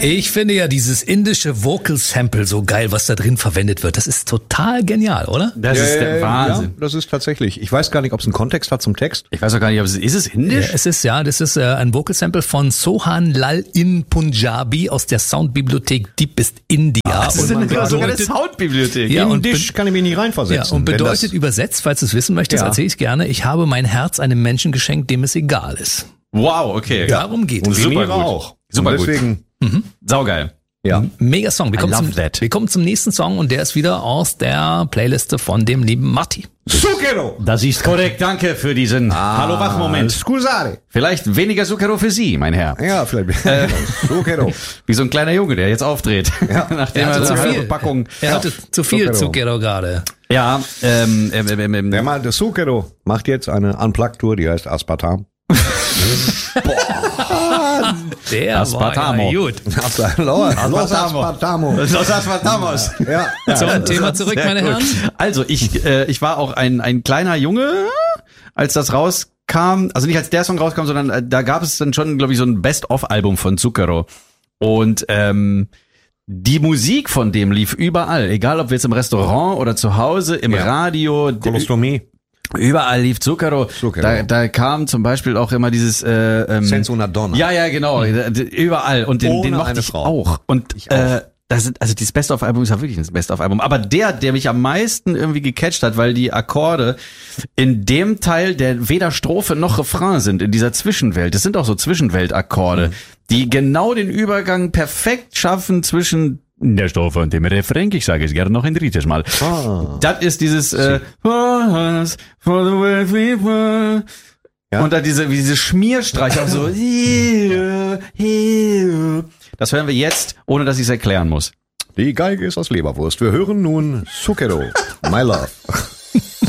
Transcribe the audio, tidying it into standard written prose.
Ich finde ja dieses indische Vocal Sample so geil, was da drin verwendet wird. Das ist total genial, oder? Das ist der Wahnsinn. Ja, das ist tatsächlich. Ich weiß gar nicht, ob es einen Kontext hat zum Text. Ich weiß auch gar nicht, ob es ist indisch? Ja, das ist ein Vocal Sample von Sohan Lal in Punjabi aus der Soundbibliothek Deepest India. Das ist sogar eine Soundbibliothek. Ja, Indisch kann ich mich nicht reinversetzen. Ja, und bedeutet übersetzt, falls du es wissen möchtest, erzähle ich gerne, ich habe mein Herz einem Menschen geschenkt, dem es egal ist. Wow, okay. Darum geht und es. super gut. Auch. Super und deswegen, gut. Saugeil. Ja. Mega Song. Wir kommen zum nächsten Song und der ist wieder aus der Playliste von dem lieben Matti. Zucchero! Das ist korrekt. Danke für diesen Hallo-Wach-Moment. Scusare. Vielleicht weniger Zucchero für Sie, mein Herr. Ja, vielleicht. Zucchero. Wie so ein kleiner Junge, der jetzt aufdreht. Ja. Nachdem Er hatte zu viel. Packung. Er hatte zu viel Zucchero gerade. Ja, Der mal, der Zucchero macht jetzt eine Unplugged-Tour, die heißt Aspartam. Der Aspartamo. war ja gut. Los Aspartamo. Los Aspartamos. Ja. Zum Thema zurück, meine Herren. Also, ich war auch ein kleiner Junge, als das rauskam, also nicht als der Song rauskam, sondern da gab es dann schon, glaube ich, so ein Best-of-Album von Zucchero. Und die Musik von dem lief überall, egal ob wir jetzt im Restaurant oder zu Hause, im Radio. Kolostomie. Überall lief Zucchero. Da kam zum Beispiel auch immer dieses Senza una donna. Ja, genau. Überall. Und den mochte ich auch. Und dieses Best-of-Album ist ja wirklich das Best-of-Album. Aber der mich am meisten irgendwie gecatcht hat, weil die Akkorde in dem Teil, der weder Strophe noch Refrain sind, in dieser Zwischenwelt, das sind auch so Zwischenweltakkorde, die genau den Übergang perfekt schaffen zwischen der Strophe und dem Refrain. Ich sage es gerne noch ein drittes Mal. Das ist dieses for the world we were. Ja. Und dann diese Schmierstreicher so. Das hören wir jetzt, ohne dass ich es erklären muss. Die Geige ist aus Leberwurst. Wir hören nun Zucchero, My Love.